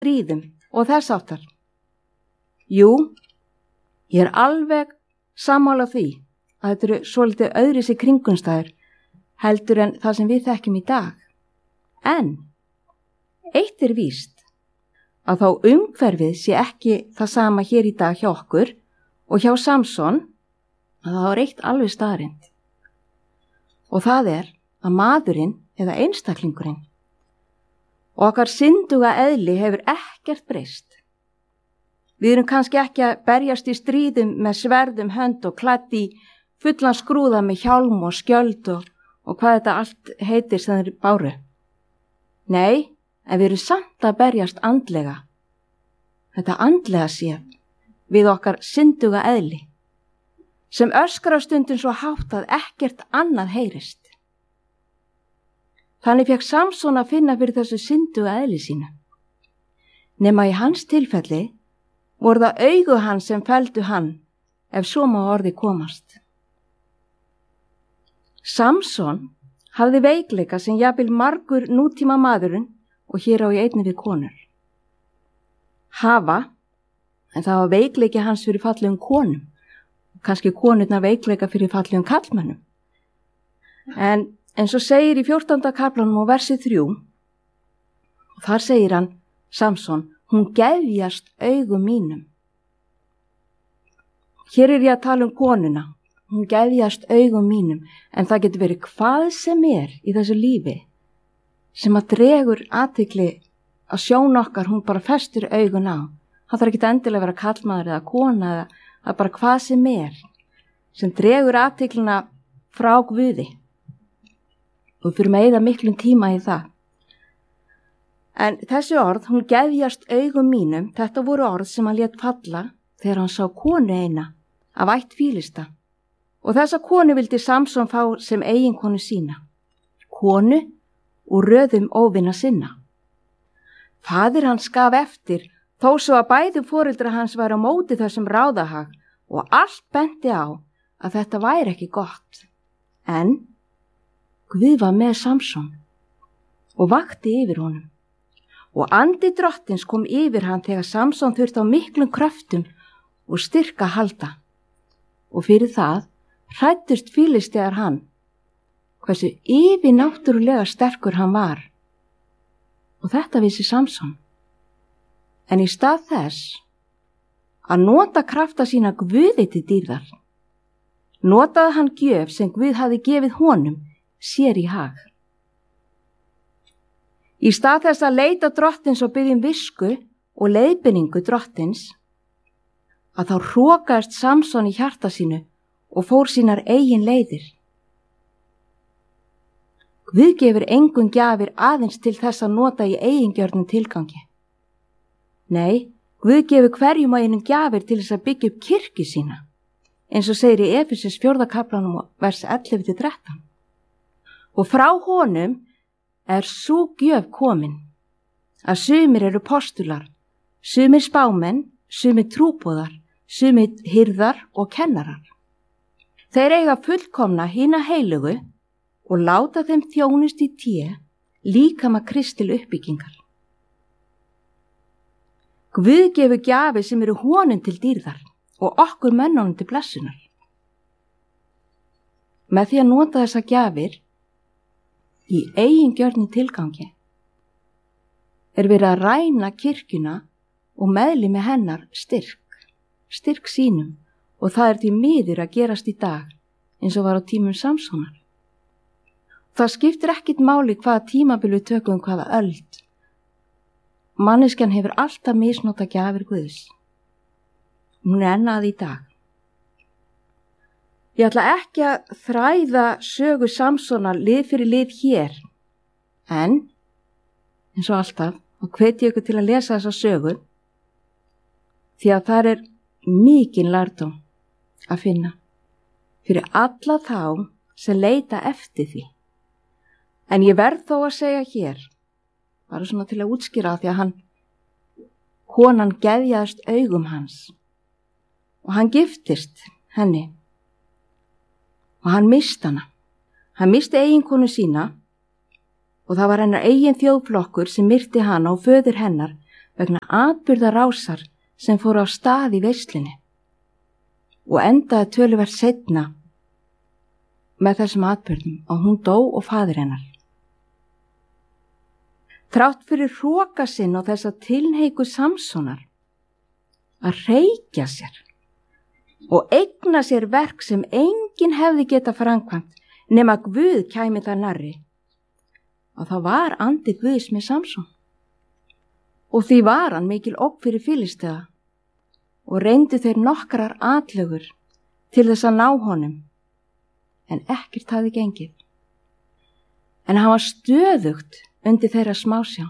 stríðum og þess áttar. Jú, ég alveg sammála því að þetta eru svolítið öðruvísi kringumstæður heldur en það sem við þekkjum í dag. En eitt víst að þá umhverfið sé ekki það sama hér í dag hjá okkur og hjá Samson, að það eitt alveg staðreynd. Og það að maðurinn eða einstaklingurinn og okkar synduga eðli hefur ekkert breyst. Við erum kannski ekki að berjast í stríðum með sverðum hönd og klædd í fullan skrúða með hjálm og skjöld og hvað þetta allt heitir sem þeir báru. Nei, en við erum samt að berjast andlega. Þetta andlega séð við okkar synduga eðli, sem öskrar stundum svo hátt að ekkert annað heyrist. Þannig fékk Samson að finna fyrir þessu synduga eðli sínu. Nema í hans tilfelli voru það augu hans sem felldu hann, ef svo má orði komast. Samson hafði veikleika sem jafnvel margur nútíma maðurinn og hér á ég einnig við konur. Hafa, en það var veikleiki hans fyrir fallegum konum, kannski konurnar veikleika fyrir fallegum karlmönnum. En eins og segir í 14. kaflanum og versi 3, og þar segir hann, Samson, hún gefjast augum mínum. Hér ég að tala konuna, hún gefjast augum mínum, en það getur verið hvað sem í þessu lífi sem að dregur athygli að sjón okkar, hún bara festir augun á. Það þarf ekki endilega að vera karlmaður eða kona eða bara hvað sem dregur athyglina frá Guði. Og fyrir að eyða miklum tíma í það. En þessi orð, hún gefjast augum mínum, þetta voru orð sem hann lét falla þegar hann sá konu eina af ætt Fílista. Og þessa konu vildi Samson fá sem eiginkonu sína. Konu úr röðum óvina sinna. Faðir hans gaf eftir, þó svo að bæði foreldrar hans væru á móti þessum ráðahag og allt benti á að þetta væri ekki gott. En Guð var með Samson og vakti yfir honum. Og andi drottins kom yfir hann þegar Samson þurfti á miklum kröftum og styrk að halda. Og fyrir það hræddust Fílistear hann, hversu yfirnáttúrulega sterkur hann var. Og þetta vissi Samson. En í stað þess að nota krafta sína Guði til dýrðar, notaði hann gjöf sem Guð hafði gefið honum sér í hag. Í stað þess að leita drottins og biðja visku og leiðbeiningu drottins, að þá hrokaðist Samson í hjarta sínu og fór sínar eigin leiðir. Guð gefur engum gjafir aðeins til þess að nota í eigingjörnum tilgangi. Nei, Guð gefur hverjum að einum gjafir til þess að byggja upp kirkju sína, eins og segir í Efesus 4. kaflanum vers 11-13. Og frá honum sú gjöf komin, að sumir eru postular, sumir spámenn, sumir trúboðar, sumir hirðar og kennarar. Þeir eiga fullkomna hina heilugu og láta þeim þjónust í líkama Kristi uppbyggingar. Guð gefur gjafir sem eru honum til dýrðar og okkur mönnunum til blessunar. Með því að nota þessa gjafir í eigingjörnum tilgangi verið að ræna kirkjuna og meðlimi hennar styrk sínum, og það því miður að gerast í dag eins og var á tímum Samsonar. Það skiptir ekkit máli hvaða tímabil við tökum hvaða öld. Manneskjan hefur alltaf misnota gjafir Guðs. Hún enn að í dag. Ég ætla ekki að þræða sögu Samsonar lið fyrir lið hér, en eins og alltaf og hvet ég ykkur til að lesa þessa sögu, því að það mikinn lærdóm að finna fyrir alla þá sem leita eftir því. En ég verð þó að segja hér, bara svona til að útskýra því að konan geðjaðist augum hans og hann giftist henni og hann missti hana. Hann missti eiginkonu sína og það var hennar eigin þjóðflokkur sem myrti hana og föður hennar vegna atburðarásar sem fór á stað í veislunni og endaði töluvert seinna með þessum atburðum og hún dó og faðir hennar. Þrátt fyrir hroka sinn og þessa tilhneigu Samsonar að reykja sér og eigna sér verk sem enginn hefði geta framkvæmt nema Guð kæmi þar nærri, og þá var andi Guðs með Samson. Og því var hann mikil ógn fyrir Filisteða og reyndu þeir nokkrar atlögur til þess að ná honum, en ekkert hafði gengið. En hann var stöðugt undir þeirra smásjá.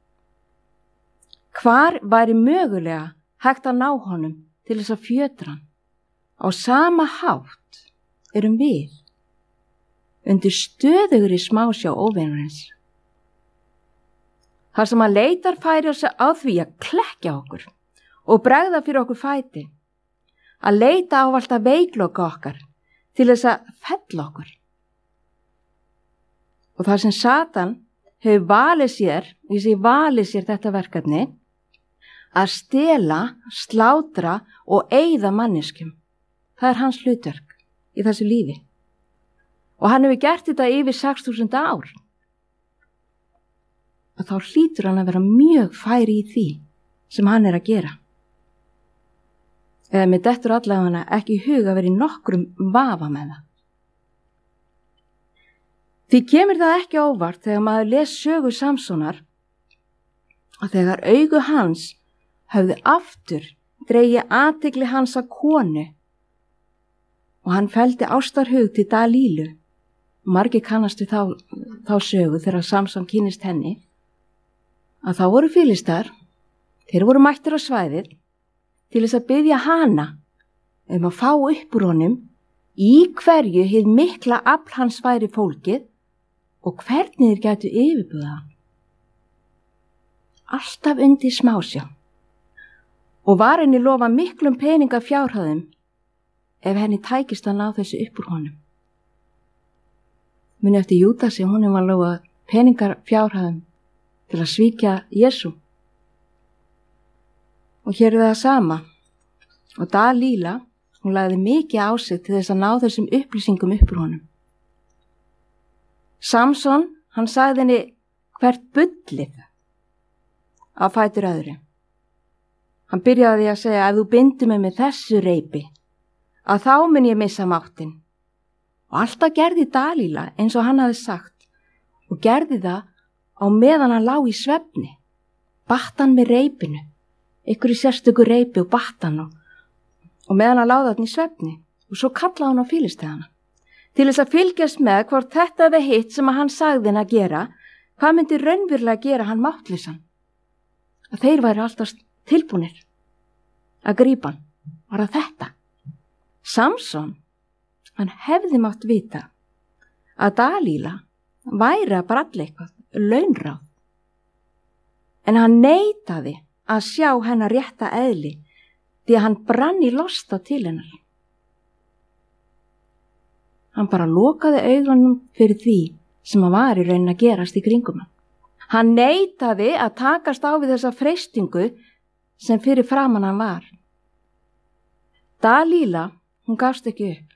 Hvar væri mögulega hægt að ná honum til þess að fjötra hann? Á sama hátt erum við undir stöðugri smásjá óvinarins. Þar sem hann leitar færi á því að klekkja okkur og bregða fyrir okkur fæti, að leita ávallt að veikloka okkar til þess að fella okkur. Og þar sem Satan hefur valið sér þetta verkefni, að stela, slátra og eyða manneskjum. Það er hans hlutverk í þessu lífi. Og hann hefur gert þetta yfir 6.000 ár. Og þá hlýtur hann að vera mjög færi í því sem hann er að gera. Eða með dettur allavega ekki í huga að vera í nokkrum vafa með það. Því kemur það ekki óvart þegar maður les sögu Samsonar að þegar augu hans höfðu aftur dregið athygli hans að konu og hann felldi ástarhug til Dalílu. Margir kannast við þá sögu þegar Samson kynnist henni, að þá voru Filistar, þeir voru mættir á svæðið til þess að biðja hana að fá upp úr honum í hverju hið mikla afl hans væri fólkið og hvernig þeir gætu yfirbuga hann. Alltaf undir smásjá og var henni lofa miklum peninga fjárhæðum ef henni tækist að ná þessu upp úr honum. Muni eftir Júdasi, honum var lofað peningar fjárhæðum til að svíkja Jesú. Og hér er það sama. Og Dalíla, hún lagði mikið á sig til þess að ná þessum upplýsingum upp úr honum. Samson, hann sagði henni hvert bullið á fætur öðru. Hann byrjaði að segja, ef þú bindur mig með þessu reipi, að þá mun ég missa máttinn. Og alltaf gerði Dalíla eins og hann hafði sagt og gerði það á meðan hann lá í svefni. Batt hann með reipinu, einhverju sérstöku reipi og batt hann og meðan hann láði hann í svefni og svo kallaði hann á Filisteðana. Til þess að fylgjast með hvort þetta eða hitt sem hann sagði hann að gera, hvað myndi raunverulega gera hann máttlausan? Að þeir væri alltaf tilbúnir að grípa hann. Var það þetta? Samson, hann hefði mátt vita að Dalíla væri að bralla eitthvað, launráð. En hann neitaði að sjá hennar rétta eðli því að hann brann í losta til hennar. Hann bara lokaði augunum fyrir því sem hann var í raunin að gerast í kringum hann. Hann neitaði að takast á við þessa freistingu sem fyrir framan hann var. Dalíla, hún gafst ekki upp.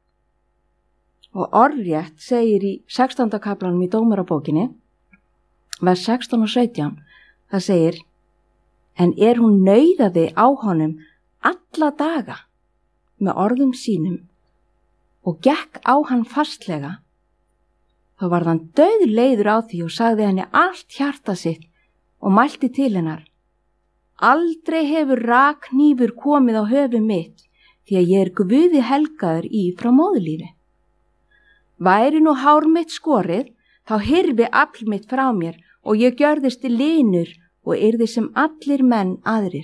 Og orðrétt segir í 16. kaflanum í Dómarabókinni, vers 16 og 17, það segir, en hún nauðaði á honum alla daga með orðum sínum og gekk á hann fastlega, þá varð hann dauðleiður á því og sagði henni allt hjarta sitt og mælti til hennar, aldrei hefur rakhnífur komið á höfuð mitt því að ég Guði helgaður í frá móðurlífi. Væri nú hár mitt skorið, þá hyrfi afl mitt frá mér og ég gjörðist linur og yrði sem allir menn aðrir.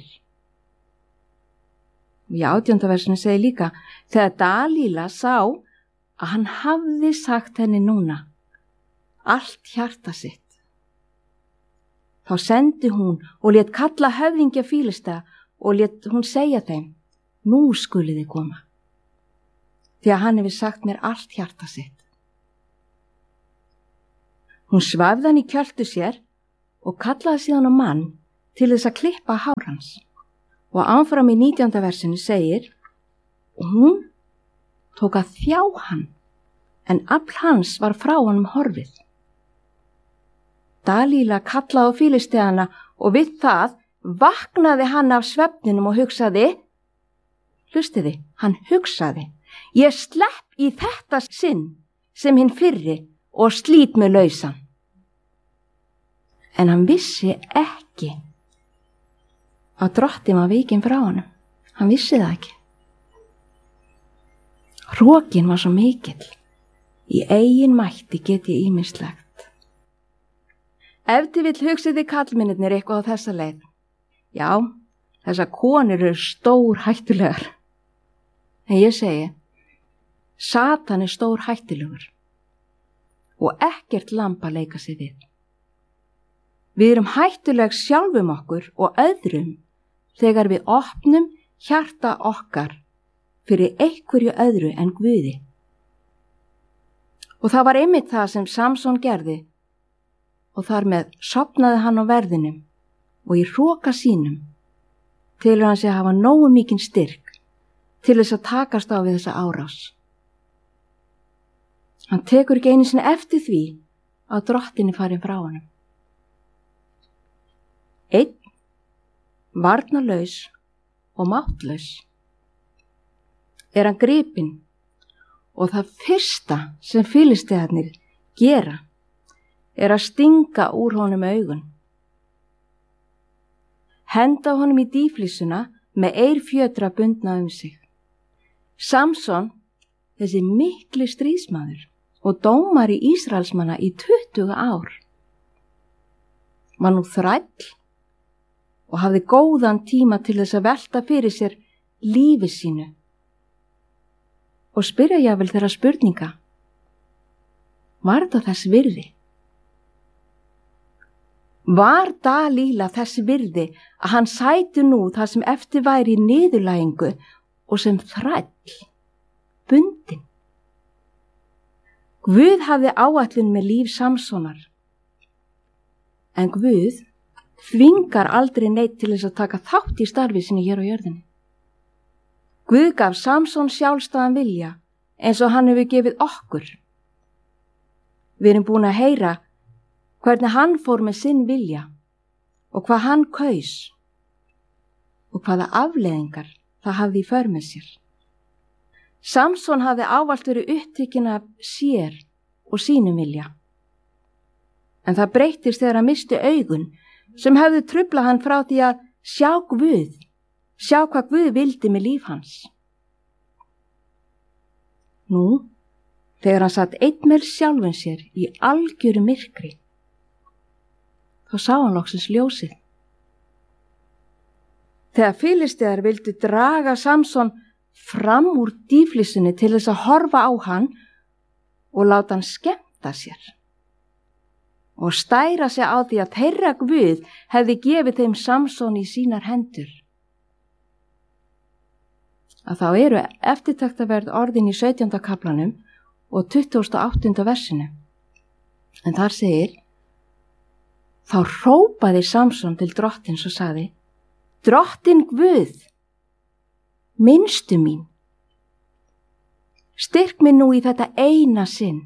Og í 18. versinu segir líka, þegar Dalíla sá að hann hafði sagt henni núna allt hjarta sitt, þá sendi hún og lét kalla höfðingja Filisteða og lét hún segja þeim, nú skuluð þið koma, því að hann hefur sagt mér allt hjarta sitt. Hún svafði hann í kjöltu sér og kallaði síðan á mann til þess að klippa hár hans. Og áfram í 19. versinu segir, og hún tók að þjá hann, en afl hans var frá honum horfið. Dalíla kallaði á Filisteana og við það vaknaði hann af svefninum og hugsaði, hlustiði, hann hugsaði, ég slepp í þetta sinn sem hinn fyrri og slít mig lausan. En hann vissi ekki að Drottinn var vikinn frá honum. Hann vissi það ekki. Hrokinn var svo mikill. Í eigin mætti get ég ýmislegt. Ef til vill hugsið þið kallmennirnir eitthvað á þessa leið. Já, þessar konur eru stór hættulegar. En ég segi, Satan er stór hættulegur og ekkert lamb að leika sig við. Við erum hættuleg sjálfum okkur og öðrum þegar við opnum hjarta okkar fyrir einhverju öðru en Guði. Og það var einmitt það sem Samson gerði og þar með sofnaði hann á verðinum og í hroka sínum til hann sé að hafa nógu mikinn styrk til þess að takast á við þessa árás. Hann tekur ekki einu sinni eftir því að Drottinn er farin frá honum. Einn, varnarlaus og máttlaus, er hann gripinn og það fyrsta sem Filistearnir gera er að stinga úr honum augun. Henda honum í dýflissuna með eirfjötra bundna sig. Samson, þessi mikli stríðsmaður og dómari Ísraelsmanna í 20 ár, var nú þræll og hafði góðan tíma til þess að velta fyrir sér lífi sínu og spyrja jafnvel þeirra spurninga. Var þetta þess virði? Var Dalíla þess virði að hann sæti nú það sem eftir væri í niðurlægingu og sem þræll, bundinn? Guð hafði áætlun með líf Samsonar, en Guð þvingar aldrei neitt til þess að taka þátt í starfi sinni hér á jörðinni. Guð gaf Samson sjálfstæðan vilja eins og hann hefur gefið okkur. Við erum búin að heyra hvernig hann fór með sinn vilja og hvað hann kaus og hvaða afleiðingar það hafði í för með sér. Samson hafði ávallt verið upptekinn af sér og sínum vilja. En það breyttist þegar hann missti augun sem hefðu truflað hann frá því að sjá Guð, sjá hvað Guð vildi með líf hans. Nú, þegar hann satt einn með sjálfum sér í algjöru myrkri, þá sá hann loksins ljósið. Þegar Filistear vildu draga Samson fram úr dýflissunni til þess að horfa á hann og láta hann skemmta sér og stæra sig á því að þeirra Guð hefði gefið þeim Samson í sínar hendur. Að þá eru eftirtektarverð orðin í 17. kaflanum og 28. versinu. En þar segir, þá hrópaði Samson til Drottins og sagði, Drottinn Guð, minnstu mín, styrk mig nú í þetta eina sinn.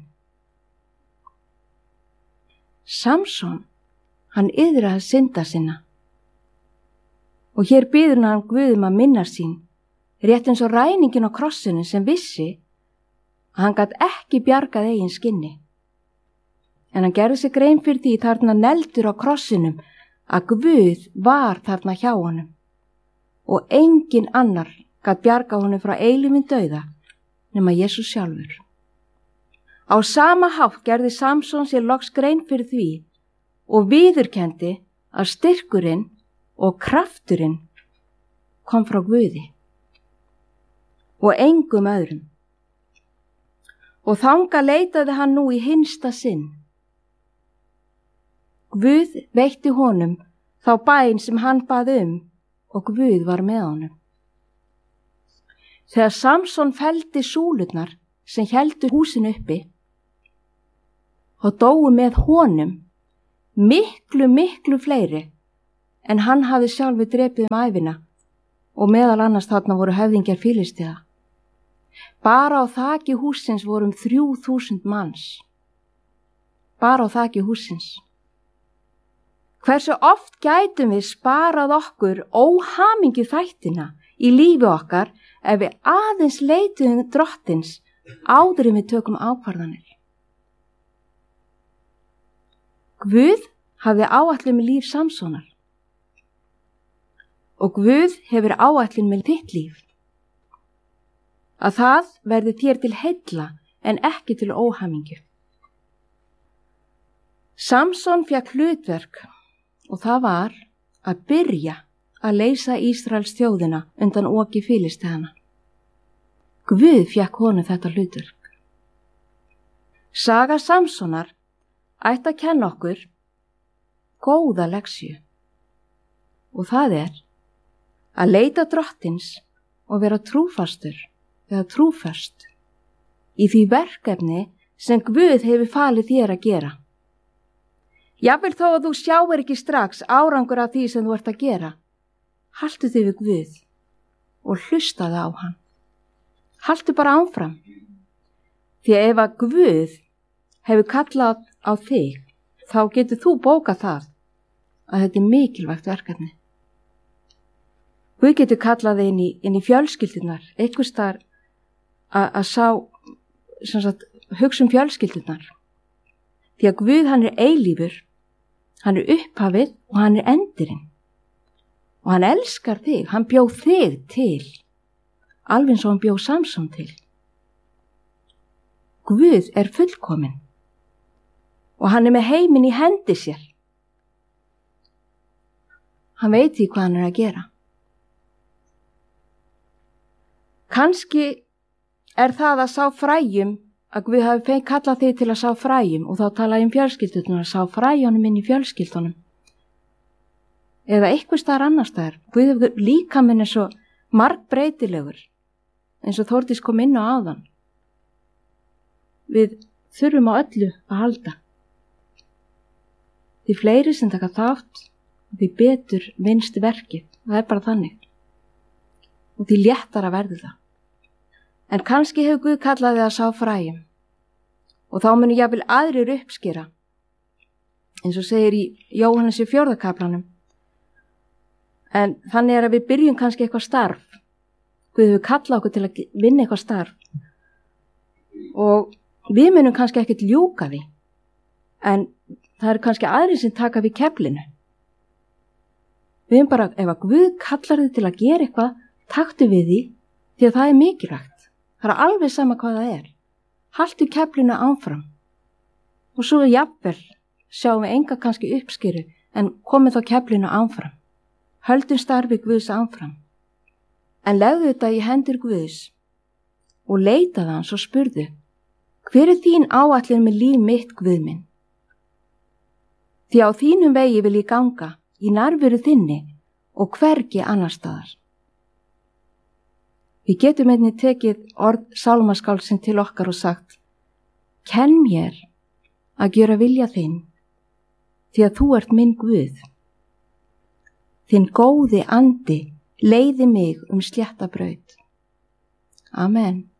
Samson, hann iðraði synda sinna og hér biður hann Guð að minna sín, rétt eins og ræningin á krossinu sem vissi að hann gat ekki bjargað eigin skinni. En hann gerði sig grein fyrir því þarna neldur á krossinum að Guð var þarna hjá honum og engin annar gat bjargað honum frá eilífum dauða nema Jesús sjálfur. Á sama hátt gerði Samson sér loks grein fyrir því og viðurkenndi að styrkurinn og krafturinn kom frá Guði og engum öðrum. Og þangað leitaði hann nú í hinsta sinn. Guð veitti honum þá bæn sem hann bað og Guð var með honum. Þegar Samson felldi súlurnar sem héldu húsinu uppi og dóu með honum miklu fleiri en hann hafði sjálfur drepið ævina og meðal annars þarna voru höfðingjar Filistiða. Bara á þaki hússins voru 3000 manns. Bara á þaki hússins. Hversu oft gætum við sparað okkur óhamingju þættina í lífi okkar ef við aðeins leituðum drottins áður en við tökum ákvarðanir. Guð hafði áætlun með líf Samsonar og Guð hefur áætlun með þitt líf. Að það verði þér til heilla en ekki til óhamingju. Samson fékk hlutverk og það var að byrja að leysa Ísraels þjóðina undan oki Filistiðana. Guð fékk honum þetta hlutverk. Saga Samsonar ætti að kenna okkur góða leksju og það að leita drottins og vera trúfastur eða trúfast í því verkefni sem Guð hefur falið þér að gera. Jafnvel þó að þú sjáir ekki strax árangur af því sem þú ert að gera, haltu þig við Guð og hlustaðu á hann. Haltu bara áfram. Því að ef að Guð hefur kallað á þig, þá getur þú bókað það að þetta mikilvægt verkefni. Guð getur kallað þig inn í fjölskyldunar, einhvers staðar að hugsa fjölskyldunar. Því að Guð hann eilífur, hann upphafið og hann endurinn. Og hann elskar þig, hann bjó þig til, alveg eins og hann bjó Samson til. Guð fullkominn og hann með heiminn í hendi sér. Hann veit því hvað hann að gera. Kannski það að sá fræjum, að Guð hafi kallað þig til að sá fræjum og þá talaði fjölskyldunum að sá fræjunum inn í fjölskyldunum. Eða eitthvað staðar annar staðar. Guð hefur líkaminn svo margbreytilegur, eins og Þórdís kom inn á áðan. Við þurfum á öllu að halda. Því fleiri sem taka þátt, því betur vinst verkið. Það bara þannig. Og því léttara verður það. En kannski hefur Guð kallað þig að sá fræjum. Og þá munu jafnvel aðrir uppskera. Eins og segir í Jóhannesi 4. kaplanum. En þannig að við byrjum kannski eitthvað starf. Guð hefur kallað okkur til að vinna eitthvað starf. Og við munum kannski ekkert ljúka því. En það eru kannski aðrir sem taka við keflinu. Við bara, ef að Guð kallar þig til að gera eitthvað, taktu við því, því að það er mikilvægt. Það er alveg sama hvað það Haltu keflinu áfram. Og svo jafnvel sjáum við enga kannski uppskeru, en komið þá keflinu áfram. Höldum starfi Guðs áfram. En legðu þetta í hendur Guðs og leitaðu hans og spurðu, hver þín áætlun með líf mitt, Guð minn? Því á þínum vegi vil ég ganga, í nærveru þinni og hvergi annar staðar. Við getum einnig tekið orð sálmaskáldsins til okkar og sagt, kenn mér að gjöra vilja þinn, því að þú ert minn Guð. Þinn góði andi leiði mig slétta braut. Amen.